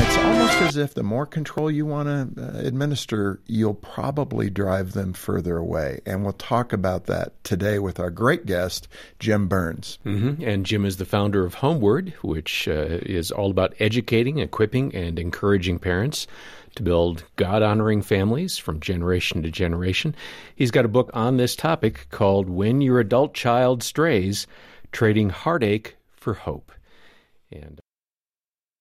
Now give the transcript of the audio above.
it's almost as if the more control you want to administer, you'll probably drive them further away. And we'll talk about that today with our great guest, Jim Burns. Mm-hmm. And Jim is the founder of Homeward, which is all about educating, equipping, and encouraging parents to build God-honoring families from generation to generation. He's got a book on this topic called When Your Adult Child Strays, Trading Heartache for Hope. And